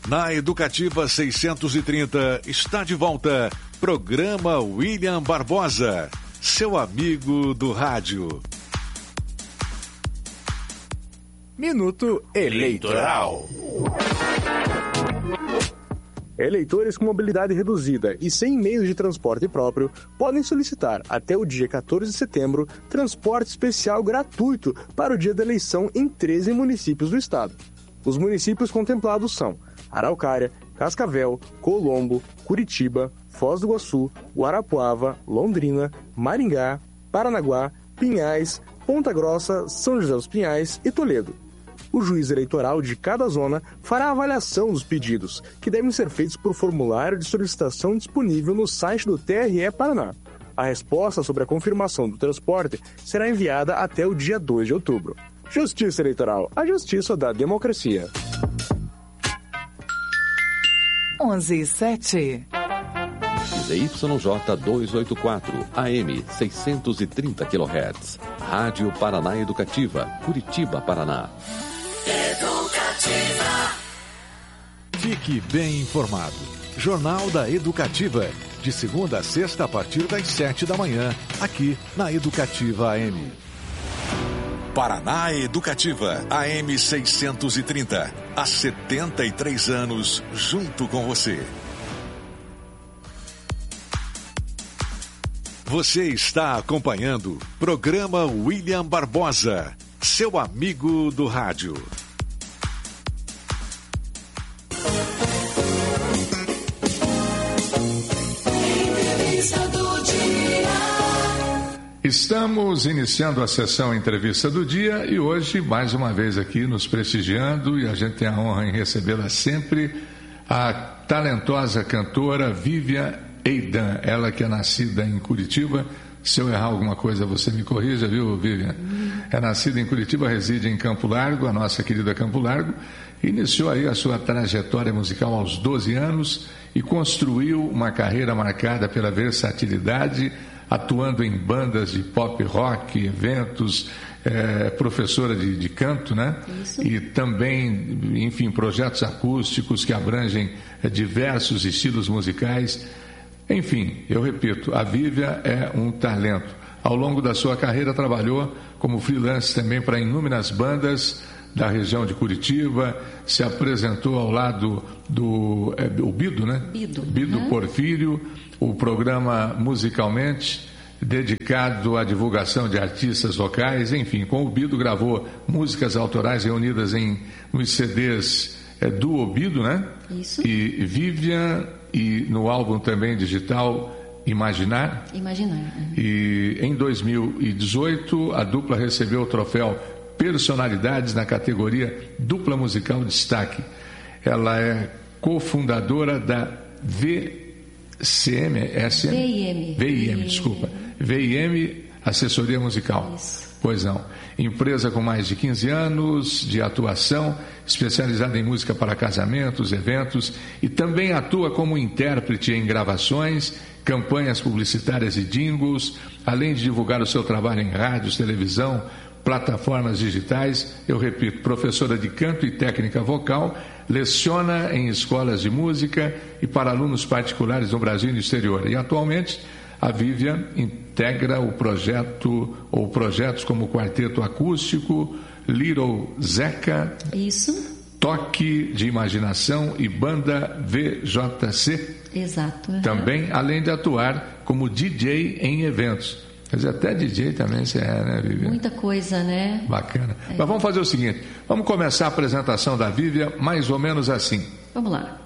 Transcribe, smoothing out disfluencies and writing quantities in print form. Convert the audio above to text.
Na Educativa 630 está de volta, programa William Barbosa, seu amigo do rádio. Minuto Eleitoral. Eleitores com mobilidade reduzida e sem meios de transporte próprio podem solicitar, até o dia 14 de setembro, transporte especial gratuito para o dia da eleição em 13 municípios do estado. Os municípios contemplados são Araucária, Cascavel, Colombo, Curitiba, Foz do Iguaçu, Guarapuava, Londrina, Maringá, Paranaguá, Pinhais, Ponta Grossa, São José dos Pinhais e Toledo. O juiz eleitoral de cada zona fará a avaliação dos pedidos, que devem ser feitos por formulário de solicitação disponível no site do TRE Paraná. A resposta sobre a confirmação do transporte será enviada até o dia 2 de outubro. Justiça Eleitoral, a justiça da democracia. 11:07. ZYJ 284, AM 630 kHz. Rádio Paraná Educativa, Curitiba, Paraná. Educativa. Fique bem informado. Jornal da Educativa. De segunda a sexta a partir das 7 da manhã. Aqui na Educativa AM. Paraná Educativa, AM 630. Há 73 anos, junto com você. Você está acompanhando programa William Barbosa, seu amigo do rádio. Estamos iniciando a sessão Entrevista do Dia e hoje, mais uma vez aqui nos prestigiando, e a gente tem a honra em recebê-la sempre, a talentosa cantora Vivian Eidan, ela que é nascida em Curitiba. Se eu errar alguma coisa, você me corrija, viu, Vivian? É nascida em Curitiba, reside em Campo Largo, a nossa querida Campo Largo, iniciou aí a sua trajetória musical aos 12 anos e construiu uma carreira marcada pela versatilidade, atuando em bandas de pop rock, eventos, professora de canto, né? Isso. E também, enfim, projetos acústicos que abrangem diversos estilos musicais. Enfim, eu repito, a Vivian é um talento. Ao longo da sua carreira trabalhou como freelance também para inúmeras bandas da região de Curitiba, se apresentou ao lado do Bido, né? Bido Porfírio, o programa Musicalmente, dedicado à divulgação de artistas locais. Enfim, com o Bido gravou músicas autorais reunidas nos CDs do Obido, né? Isso. E Vivian, e no álbum também digital Imaginar. E em 2018 a dupla recebeu o troféu Personalidades na categoria Dupla Musical Destaque. Ela é cofundadora da VIM Assessoria Musical. Isso. Pois não. Empresa com mais de 15 anos de atuação, especializada em música para casamentos, eventos, e também atua como intérprete em gravações, campanhas publicitárias e jingles, além de divulgar o seu trabalho em rádios, televisão, plataformas digitais. Eu repito, professora de canto e técnica vocal, leciona em escolas de música e para alunos particulares no Brasil e no exterior. E atualmente a Vivian integra o projeto ou projetos como Quarteto Acústico, Little Zeca, isso, Toque de Imaginação e Banda VJC. Exato. Uhum. Também, além de atuar como DJ em eventos. Quer dizer, até DJ também você é, né, Vivian? Muita coisa, né? Bacana. Mas vamos fazer o seguinte, vamos começar a apresentação da Vivian mais ou menos assim. Vamos lá.